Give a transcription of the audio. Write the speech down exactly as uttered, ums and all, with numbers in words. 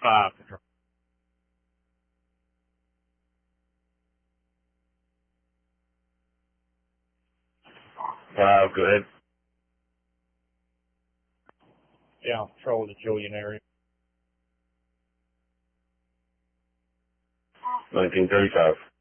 five. Five, go ahead. Yeah, on patrol of the Julian area. nineteen thirty-five.